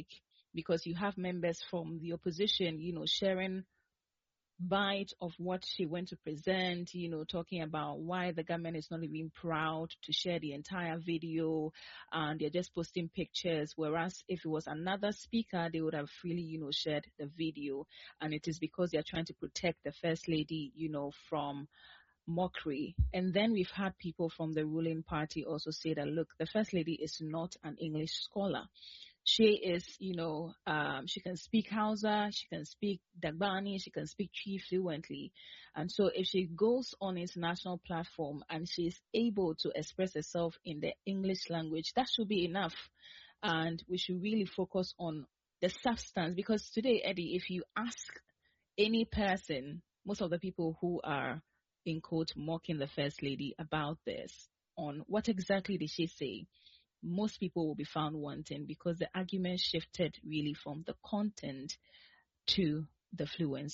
because you have members from the opposition, you know, sharing bite of what she went to present, you know, talking about why the government is not even proud to share the entire video, and they're just posting pictures, whereas if it was another speaker, they would have freely, you know, shared the video. And it is because they're trying to protect the First Lady, you know, from mockery. And then we've had people from the ruling party also say that, look, the First Lady is not an English scholar. She is, you know, um, she can speak Hausa, she can speak Dagbani, she can speak Twi fluently. And so if she goes on international platform and she's able to express herself in the English language, that should be enough. And we should really focus on the substance, because today, Eddie, if you ask any person, most of the people who are, in quote, mocking the First Lady about this, on what exactly did she say, most people will be found wanting, because the argument shifted really from the content to the fluency.